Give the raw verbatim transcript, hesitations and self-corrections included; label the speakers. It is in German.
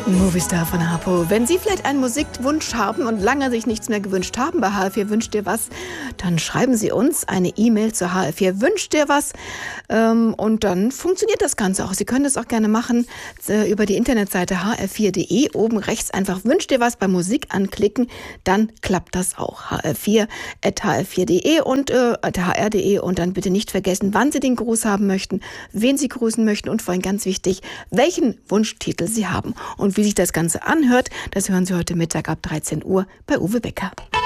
Speaker 1: Movistar von Harpo. Wenn Sie vielleicht einen Musikwunsch haben und lange sich nichts mehr gewünscht haben bei H R vier Wünscht dir was, dann schreiben Sie uns eine E-Mail zu H R vier Wünscht dir was ähm, und dann funktioniert das Ganze auch. Sie können das auch gerne machen äh, über die Internetseite h r vier punkt de. Oben rechts einfach Wünscht dir was bei Musik anklicken, dann klappt das auch. h r vier at h r vier punkt de und äh, at h r punkt de und dann bitte nicht vergessen, wann Sie den Gruß haben möchten, wen Sie grüßen möchten und vor allem ganz wichtig, welchen Wunschtitel Sie haben. Und wie sich das Ganze anhört, das hören Sie heute Mittag ab dreizehn Uhr bei Uwe Becker.